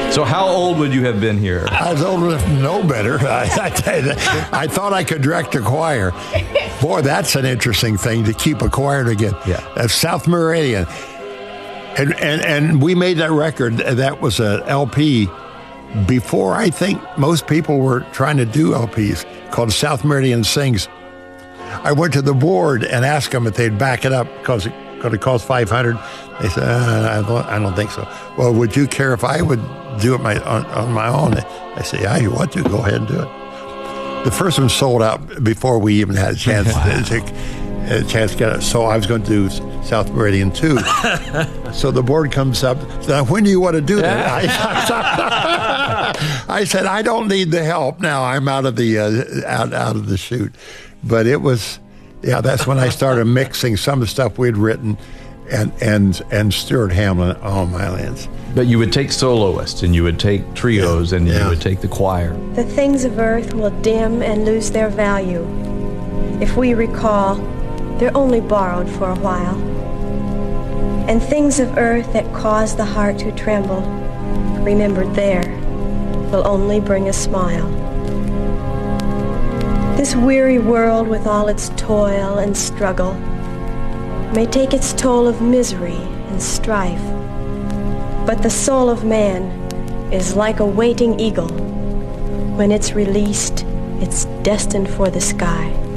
So how old would you have been here? I was old enough to know better. I thought I could direct a choir. Boy, that's an interesting thing to keep a choir together. Yeah. South Meridian. And we made that record. That was an LP before I think most people were trying to do LPs, called South Meridian Sings. I went to the board and asked them if they'd back it up because it could have cost $500. They said, I don't think so. Well, would you care if I would do it on my own? I said, yeah, you want to, go ahead and do it. The first one sold out before we even had a chance to get it. So I was going to do South Meridian too. So the board comes up, now, when do you want to do that? I said, I don't need the help now. I'm out of the out of the chute. But it was, that's when I started mixing some of the stuff we'd written and Stuart Hamlin, oh my lands. But you would take soloists and you would take trios and you would take the choir. The things of earth will dim and lose their value. If we recall, they're only borrowed for a while. And things of earth that cause the heart to tremble, remembered there, will only bring a smile. This weary world with all its toil and struggle may take its toll of misery and strife, but the soul of man is like a waiting eagle. When it's released, it's destined for the sky.